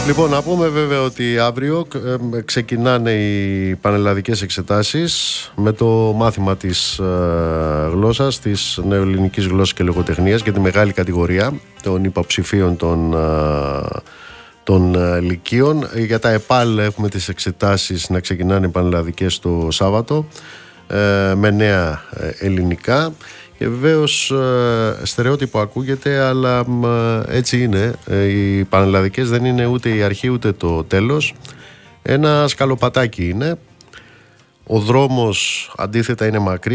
Λοιπόν, να πούμε βέβαια ότι αύριο ξεκινάνε οι πανελλαδικές εξετάσεις με το μάθημα της γλώσσας, της νεοελληνικής γλώσσας και λογοτεχνίας για τη μεγάλη κατηγορία των υποψηφίων των λυκείων. Για τα ΕΠΑΛ έχουμε τις εξετάσεις να ξεκινάνε οι πανελλαδικές το Σάββατο με νέα ελληνικά. Και βεβαίως στερεότυπο ακούγεται, αλλά έτσι είναι. Οι πανελλαδικές δεν είναι ούτε η αρχή ούτε το τέλος. Ένα σκαλοπατάκι είναι. Ο δρόμος αντίθετα είναι μακρύς.